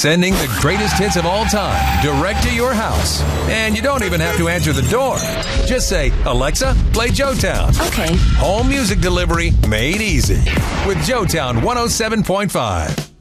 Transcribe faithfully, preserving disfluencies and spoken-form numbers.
Sending the greatest hits of all time direct to your house. And you don't even have to answer the door. Just say, Alexa, play Joetown. Okay. Home music delivery made easy with Joetown one oh seven point five.